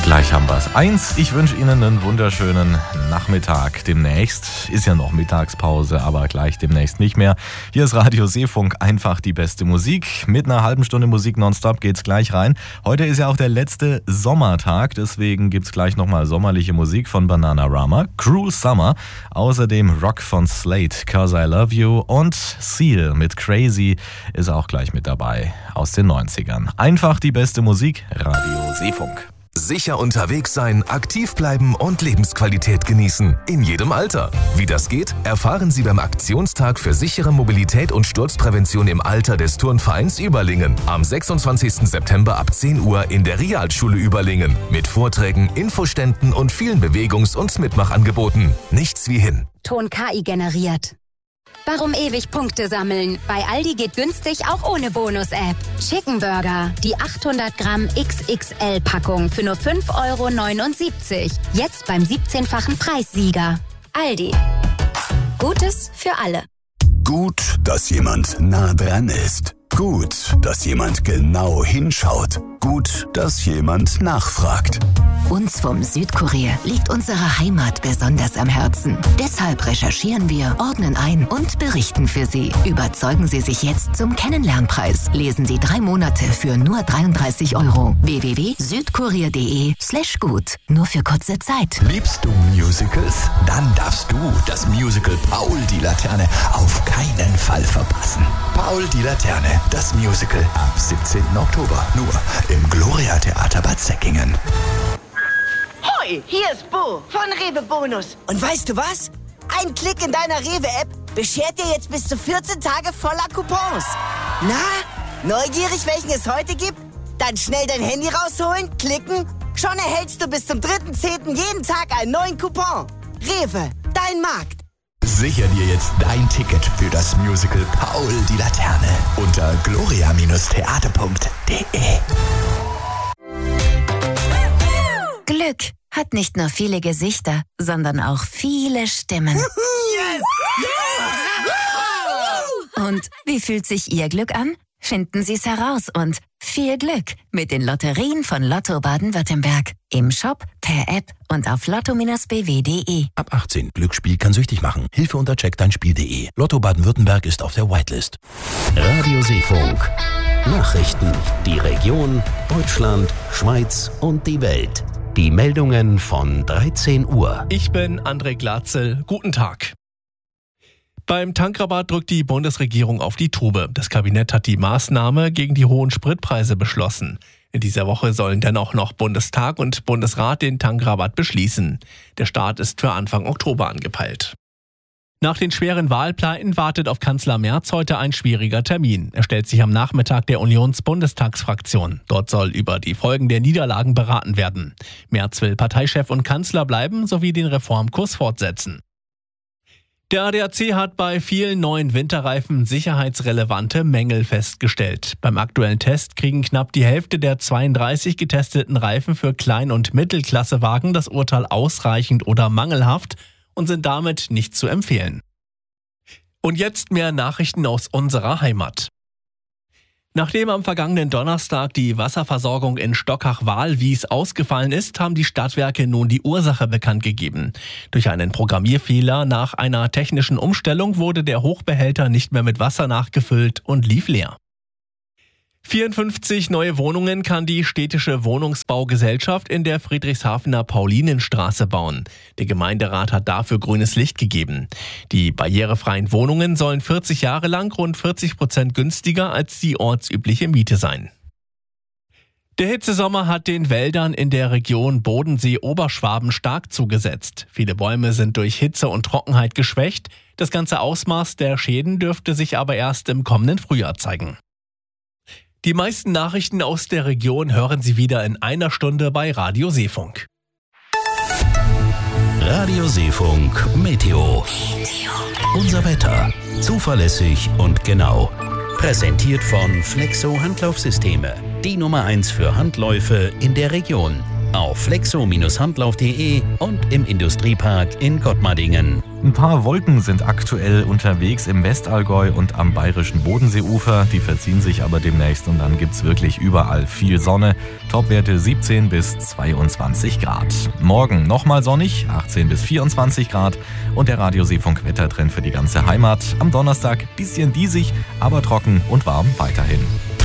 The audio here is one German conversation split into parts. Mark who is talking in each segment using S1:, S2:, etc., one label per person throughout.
S1: Gleich haben wir es. 1, ich wünsche Ihnen einen wunderschönen Nachmittag. Demnächst ist ja noch Mittagspause, aber gleich demnächst nicht mehr. Hier ist Radio Seefunk, einfach die beste Musik. Mit einer halben Stunde Musik nonstop geht's gleich rein. Heute ist ja auch der letzte Sommertag, deswegen gibt's gleich nochmal sommerliche Musik von Bananarama, Cruel Summer, außerdem Rock von Slate, 'Cause I Love You und Seal mit Crazy ist auch gleich mit dabei aus den 90ern. Einfach die beste Musik, Radio Seefunk.
S2: Sicher unterwegs sein, aktiv bleiben und Lebensqualität genießen. In jedem Alter. Wie das geht, erfahren Sie beim Aktionstag für sichere Mobilität und Sturzprävention im Alter des Turnvereins Überlingen. Am 26. September ab 10 Uhr in der Realschule Überlingen. Mit Vorträgen, Infoständen und vielen Bewegungs- und Mitmachangeboten. Nichts wie hin.
S3: Ton KI generiert. Warum ewig Punkte sammeln? Bei Aldi geht günstig auch ohne Bonus-App. Chicken Burger, die 800 Gramm XXL-Packung für nur 5,79 €. Jetzt beim 17-fachen Preissieger. Aldi. Gutes für alle.
S4: Gut, dass jemand nah dran ist. Gut, dass jemand genau hinschaut. Gut, dass jemand nachfragt.
S5: Uns vom Südkurier liegt unsere Heimat besonders am Herzen. Deshalb recherchieren wir, ordnen ein und berichten für Sie. Überzeugen Sie sich jetzt zum Kennenlernpreis. Lesen Sie 3 Monate für nur 33 €. www.südkurier.de/gut. Nur für kurze Zeit.
S6: Liebst du Musicals? Dann darfst du das Musical Paul die Laterne auf keinen Fall verpassen. Paul die Laterne, das Musical ab 17. Oktober. Nur im Gloria Theater Bad Säckingen.
S7: Hoi, hier ist Bo von Rewe Bonus. Und weißt du was? Ein Klick in deiner Rewe-App beschert dir jetzt bis zu 14 Tage voller Coupons. Na, neugierig, welchen es heute gibt? Dann schnell dein Handy rausholen, klicken. Schon erhältst du bis zum 3.10. jeden Tag einen neuen Coupon. Rewe, dein Markt.
S6: Sicher dir jetzt dein Ticket für das Musical Paul die Laterne unter gloria-theater.de.
S5: Glück hat nicht nur viele Gesichter, sondern auch viele Stimmen.
S7: Yes!
S5: Und wie fühlt sich Ihr Glück an? Finden Sie es heraus und viel Glück mit den Lotterien von Lotto Baden-Württemberg. Im Shop, per App und auf lotto-bw.de.
S8: Ab 18. Glücksspiel kann süchtig machen. Hilfe unter checkdeinspiel.de. Lotto Baden-Württemberg ist auf der Whitelist.
S9: Radio Seefunk. Nachrichten. Die Region, Deutschland, Schweiz und die Welt. Die Meldungen von 13 Uhr.
S10: Ich bin André Glatzel. Guten Tag. Beim Tankrabatt drückt die Bundesregierung auf die Tube. Das Kabinett hat die Maßnahme gegen die hohen Spritpreise beschlossen. In dieser Woche sollen dennoch noch Bundestag und Bundesrat den Tankrabatt beschließen. Der Start ist für Anfang Oktober angepeilt. Nach den schweren Wahlpleiten wartet auf Kanzler Merz heute ein schwieriger Termin. Er stellt sich am Nachmittag der Unions-Bundestagsfraktion. Dort soll über die Folgen der Niederlagen beraten werden. Merz will Parteichef und Kanzler bleiben sowie den Reformkurs fortsetzen. Der ADAC hat bei vielen neuen Winterreifen sicherheitsrelevante Mängel festgestellt. Beim aktuellen Test kriegen knapp die Hälfte der 32 getesteten Reifen für Klein- und Mittelklassewagen das Urteil ausreichend oder mangelhaft und sind damit nicht zu empfehlen. Und jetzt mehr Nachrichten aus unserer Heimat. Nachdem am vergangenen Donnerstag die Wasserversorgung in Stockach-Walwies ausgefallen ist, haben die Stadtwerke nun die Ursache bekannt gegeben. Durch einen Programmierfehler nach einer technischen Umstellung wurde der Hochbehälter nicht mehr mit Wasser nachgefüllt und lief leer. 54 neue Wohnungen kann die städtische Wohnungsbaugesellschaft in der Friedrichshafener Paulinenstraße bauen. Der Gemeinderat hat dafür grünes Licht gegeben. Die barrierefreien Wohnungen sollen 40 Jahre lang rund 40% günstiger als die ortsübliche Miete sein. Der Hitzesommer hat den Wäldern in der Region Bodensee-Oberschwaben stark zugesetzt. Viele Bäume sind durch Hitze und Trockenheit geschwächt. Das ganze Ausmaß der Schäden dürfte sich aber erst im kommenden Frühjahr zeigen. Die meisten Nachrichten aus der Region hören Sie wieder in einer Stunde bei Radio Seefunk.
S9: Radio Seefunk Meteo. Unser Wetter. Zuverlässig und genau. Präsentiert von Flexo Handlaufsysteme. Die Nummer 1 für Handläufe in der Region. auf flexo-handlauf.de und im Industriepark in Gottmardingen.
S1: Ein paar Wolken sind aktuell unterwegs im Westallgäu und am bayerischen Bodenseeufer. Die verziehen sich aber demnächst und dann gibt's wirklich überall viel Sonne. Topwerte 17 bis 22 Grad. Morgen nochmal sonnig, 18 bis 24 Grad. Und der Radioseefunk-Wettertrend für die ganze Heimat. Am Donnerstag bisschen diesig, aber trocken und warm weiterhin.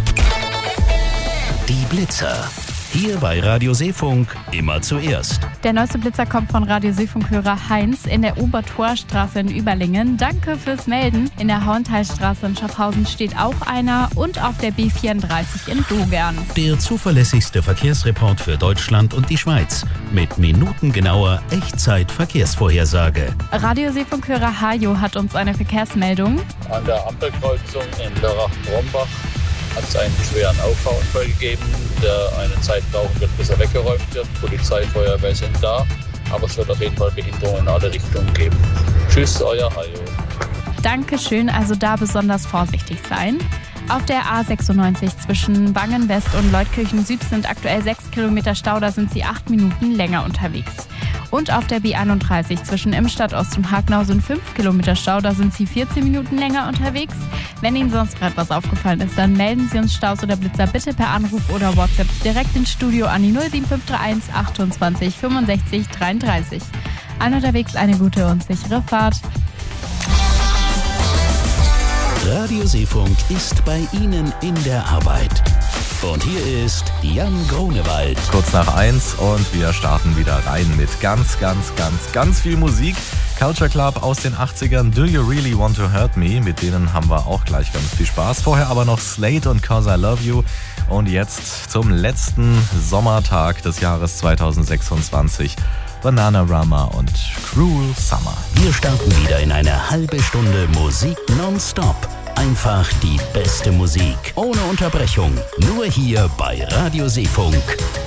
S9: Die Blitzer. Hier bei Radio Seefunk immer zuerst.
S11: Der neueste Blitzer kommt von Radio Seefunk-Hörer Heinz in der Obertorstraße in Überlingen. Danke fürs Melden. In der Hauentheilstraße in Schaffhausen steht auch einer und auf der B34 in Dogern.
S9: Der zuverlässigste Verkehrsreport für Deutschland und die Schweiz. Mit minutengenauer Echtzeit-Verkehrsvorhersage.
S11: Radio Seefunk-Hörer Hajo hat uns eine Verkehrsmeldung.
S12: An der Ampelkreuzung in Lörrach-Brombach hat es einen schweren Auffahrunfall gegeben, der eine Zeit brauchen wird, bis er weggeräumt wird. Polizei, Feuerwehr sind da, aber es wird auf jeden Fall Behinderungen in alle Richtungen geben. Tschüss, euer Hajo.
S11: Dankeschön, also da besonders vorsichtig sein. Auf der A96 zwischen Wangen West und Leutkirchen Süd sind aktuell 6 Kilometer Stau, da sind Sie 8 Minuten länger unterwegs. Und auf der B31 zwischen Imstadt Ost und Hagnau sind 5 Kilometer Stau, da sind Sie 14 Minuten länger unterwegs. Wenn Ihnen sonst gerade was aufgefallen ist, dann melden Sie uns Staus oder Blitzer bitte per Anruf oder WhatsApp direkt ins Studio an die 07531 28 65 33. An unterwegs eine gute und sichere Fahrt.
S9: Radio Seefunk ist bei Ihnen in der Arbeit. Und hier ist Jan Grunewald.
S1: Kurz nach 1 und wir starten wieder rein mit ganz viel Musik. Culture Club aus den 80ern, Do You Really Want to Hurt Me? Mit denen haben wir auch gleich ganz viel Spaß. Vorher aber noch Slade und 'Cause I Love You. Und jetzt zum letzten Sommertag des Jahres 2026. Bananarama und Cruel Summer.
S9: Wir starten wieder in eine halbe Stunde Musik nonstop. Einfach die beste Musik. Ohne Unterbrechung. Nur hier bei Radio Seefunk.